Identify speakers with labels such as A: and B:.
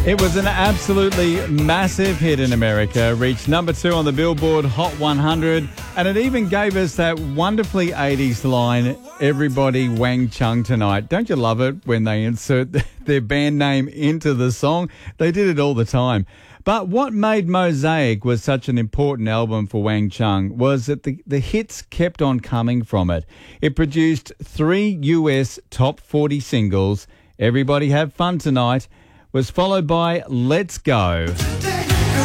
A: It was an absolutely massive hit in America, reached number 2 on the Billboard Hot 100, and it even gave us that wonderfully 80s line, "Everybody Wang Chung tonight." Don't you love it when they insert their band name into the song? They did it all the time. But what made Mosaic was such an important album for Wang Chung was that the hits kept on coming from it. It produced 3 US top 40 singles. "Everybody Have Fun Tonight" was followed by "Let's Go."